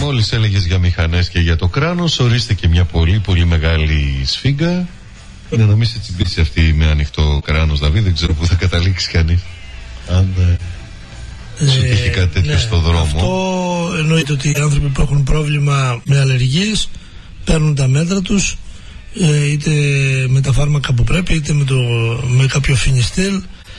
μόλις έλεγες για μηχανές και για το κράνος, ορίστε και μια πολύ πολύ μεγάλη σφίγγα. Είναι να μην σε τσιμπήσει αυτή με ανοιχτό κράνος, Δαβίδ, δεν ξέρω πού θα καταλήξει κανείς. Αν σου τύχει κάτι τέτοιο στο δρόμο. Αυτό εννοείται ότι οι άνθρωποι που έχουν πρόβλημα με αλλεργίες παίρνουν τα μέτρα τους, είτε με τα φάρμακα που πρέπει, είτε με κάποιο φινιστήλ,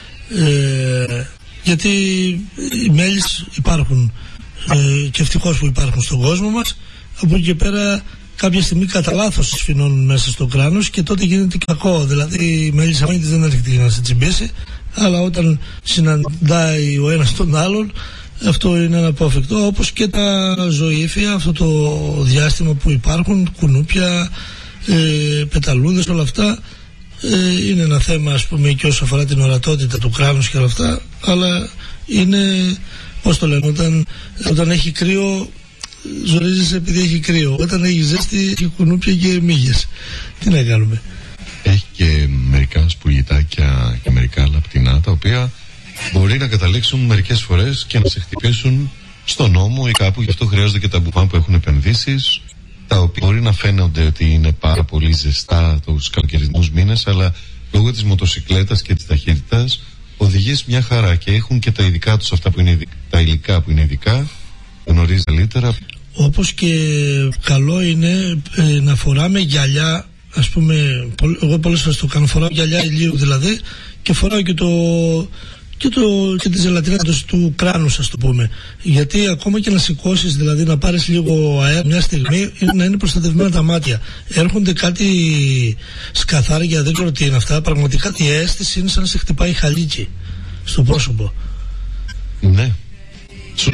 γιατί οι μέλης υπάρχουν και ευτυχώς που υπάρχουν στον κόσμο μας. Από εκεί και πέρα κάποια στιγμή κατά λάθος σφινώνουν μέσα στο κράνος και τότε γίνεται κακό. Δηλαδή η μέλισσα μόνη της δεν έρχεται να σε τσιμπήσει, αλλά όταν συναντάει ο ένας τον άλλον, αυτό είναι αναπόφευκτο. Όπως και τα ζωήφια, αυτό το διάστημα που υπάρχουν, κουνούπια, πεταλούδες, όλα αυτά είναι ένα θέμα, ας πούμε, και όσο αφορά την ορατότητα του κράνους και όλα αυτά, αλλά είναι, πώς το λένε, όταν έχει κρύο ζορίζεσαι επειδή έχει κρύο, όταν έχει ζέστη έχει κουνούπια και μύγες. Τι να κάνουμε. Έχει και μερικά σπουργητάκια και μερικά άλλα πτηνά, τα οποία μπορεί να καταλήξουν μερικές φορές και να σε χτυπήσουν στον νόμο ή κάπου. Γι' αυτό χρειάζονται και τα μπουφάν που έχουν επενδύσεις, τα οποία μπορεί να φαίνονται ότι είναι πάρα πολύ ζεστά τους καλοκαιρινούς μήνες, αλλά λόγω της μοτοσικλέτας και της ταχύτητας οδηγείς μια χαρά, και έχουν και τα ειδικά τους, αυτά που είναι τα υλικά που είναι ειδικά, γνωρίζει καλύτερα. Όπως και καλό είναι να φοράμε γυαλιά, ας πούμε, εγώ πολλές φορές το κάνω, φοράω γυαλιά ηλίου δηλαδή, και φοράω και τη ζελατίνα του κράνους, ας το πούμε, γιατί ακόμα και να σηκώσεις, δηλαδή να πάρεις λίγο αέρα μια στιγμή, να είναι προστατευμένα τα μάτια. Έρχονται κάτι σκαθάρια, δεν ξέρω τι είναι αυτά, πραγματικά η αίσθηση είναι σαν να σε χτυπάει χαλίκι στο πρόσωπο. Ναι.